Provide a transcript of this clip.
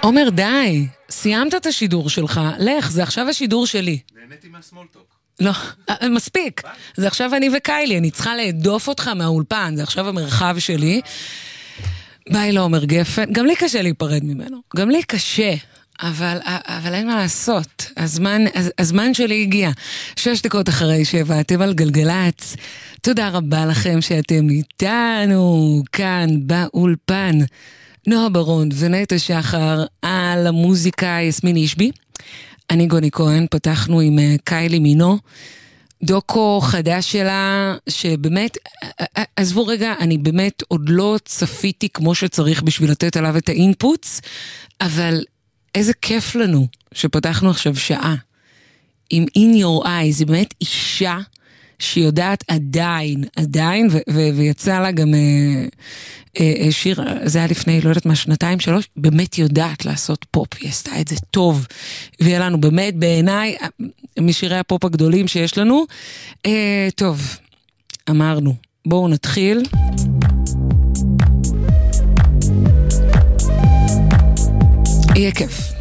עומר, די, סיימת את השידור שלך, לך, זה עכשיו השידור שלי. נהניתי מהסמולטוק. לא, מספיק. זה עכשיו אני וקיילי, אני צריכה להדוף אותך מהאולפן, זה עכשיו המרחב שלי. ביי לא, עומר גפן, גם לי קשה להיפרד ממנו, גם לי קשה, אבל אין מה לעשות. הזמן שלי הגיע. 6 דקות אחרי שהבאתם על גלגלץ. תודה רבה לכם שאתם איתנו, כאן באולפן. נועה ברון ונטע שחר, על המוזיקה יסמין אישבי. אני גוני כהן, פתחנו עם קיילי מינו, דוקו חדש שלה, שבאמת, עזבו רגע, אני באמת עוד לא צפיתי כמו שצריך בשביל לתת עליו את האינפוטס, אבל איזה כיף לנו שפתחנו עכשיו שעה עם In Your Eyes, זה באמת אישה שיודעת עדיין, ויצא לה גם שיר, זה היה לפני, לא יודעת מה, 2-3, באמת יודעת לעשות פופ, היא עשתה את זה טוב, ויהיה לנו באמת בעיניי, משירי הפופ הגדולים שיש לנו. טוב, אמרנו, בואו נתחיל. יהיה כיף.